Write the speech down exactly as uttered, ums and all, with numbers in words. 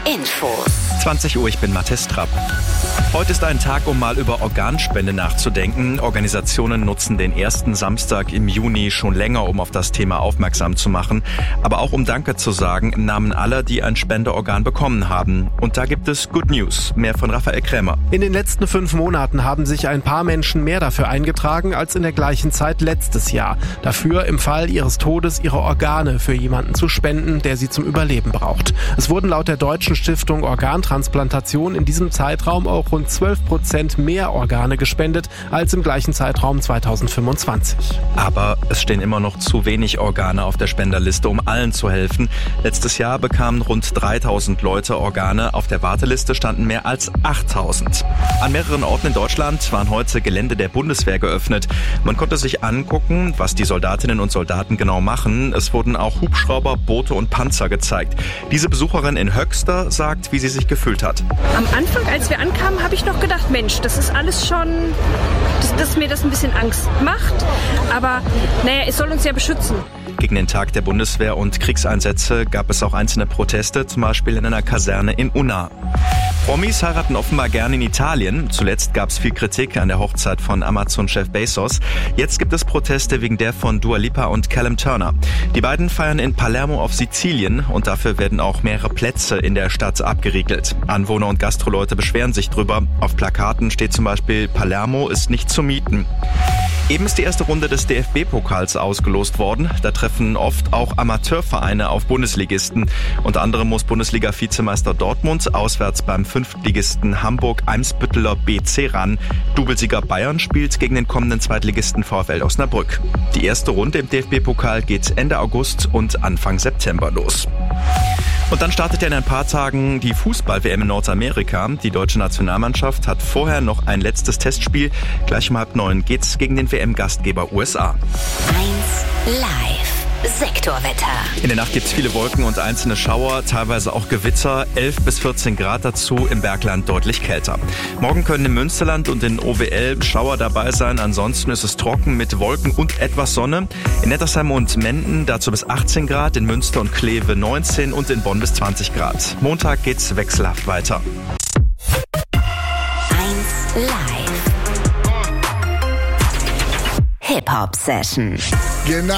Infos. zwanzig Uhr, ich bin Mathis Trapp. Heute ist ein Tag, um mal über Organspende nachzudenken. Organisationen nutzen den ersten Samstag im Juni schon länger, um auf das Thema aufmerksam zu machen. Aber auch um Danke zu sagen im Namen aller, die ein Spendeorgan bekommen haben. Und da gibt es Good News. Mehr von Raphael Krämer. In den letzten fünf Monaten haben sich ein paar Menschen mehr dafür eingetragen als in der gleichen Zeit letztes Jahr. Dafür im Fall ihres Todes ihre Organe für jemanden zu spenden, der sie zum Überleben braucht. Es wurden laut der Deutschen Stiftung Organtransplantation in diesem Zeitraum auch rund zwölf Prozent mehr Organe gespendet als im gleichen Zeitraum zweitausendfünfundzwanzig. Aber es stehen immer noch zu wenig Organe auf der Spenderliste, um allen zu helfen. Letztes Jahr bekamen rund dreitausend Leute Organe. Auf der Warteliste standen mehr als achttausend. An mehreren Orten in Deutschland waren heute Gelände der Bundeswehr geöffnet. Man konnte sich angucken, was die Soldatinnen und Soldaten genau machen. Es wurden auch Hubschrauber, Boote und Panzer gezeigt. Diese Besucherin in Höxter sagt, wie sie sich gefühlt hat. Am Anfang, als wir ankamen, habe ich noch gedacht, Mensch, das ist alles schon, dass, dass mir das ein bisschen Angst macht. Aber naja, es soll uns ja beschützen. Gegen den Tag der Bundeswehr und Kriegseinsätze gab es auch einzelne Proteste, zum Beispiel in einer Kaserne in Unna. Promis heiraten offenbar gerne in Italien. Zuletzt gab es viel Kritik an der Hochzeit von Amazon-Chef Bezos. Jetzt gibt es Proteste wegen der von Dua Lipa und Callum Turner. Die beiden feiern in Palermo auf Sizilien und dafür werden auch mehrere Plätze in der Stadt abgeriegelt. Anwohner und Gastroleute beschweren sich drüber. Auf Plakaten steht zum Beispiel, Palermo ist nicht zu mieten. Eben ist die erste Runde des D F B-Pokals ausgelost worden. Da treffen oft auch Amateurvereine auf Bundesligisten. Unter anderem muss Bundesliga-Vizemeister Dortmund auswärts beim Fünftligisten Hamburg-Eimsbütteler B C ran. Doublesieger Bayern spielt gegen den kommenden Zweitligisten VfL Osnabrück. Die erste Runde im D F B-Pokal geht Ende August und Anfang September los. Und dann startet ja in ein paar Tagen die Fußball-W M in Nordamerika. Die deutsche Nationalmannschaft hat vorher noch ein letztes Testspiel. Gleich um halb neun geht's gegen den W M-Gastgeber U S A. eins Live. Sektorwetter. In der Nacht gibt's viele Wolken und einzelne Schauer, teilweise auch Gewitter. elf bis vierzehn Grad dazu, im Bergland deutlich kälter. Morgen können im Münsterland und in O W L Schauer dabei sein. Ansonsten ist es trocken mit Wolken und etwas Sonne. In Nettersheim und Menden dazu bis achtzehn Grad, in Münster und Kleve neunzehn und in Bonn bis zwanzig Grad. Montag geht's wechselhaft weiter. eins Live. Hip-Hop-Session. Genau.